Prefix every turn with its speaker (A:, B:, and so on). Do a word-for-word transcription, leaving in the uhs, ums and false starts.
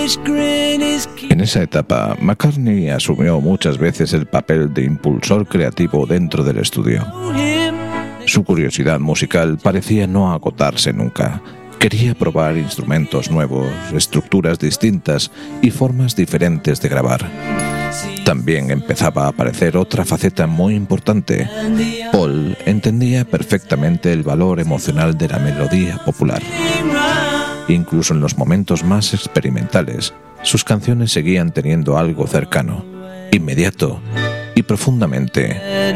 A: En esa etapa, McCartney asumió muchas veces el papel de impulsor creativo dentro del estudio. Su curiosidad musical parecía no agotarse nunca. Quería probar instrumentos nuevos, estructuras distintas y formas diferentes de grabar. También empezaba a aparecer otra faceta muy importante. Paul entendía perfectamente el valor emocional de la melodía popular. Incluso en los momentos más experimentales, sus canciones seguían teniendo algo cercano, inmediato y profundamente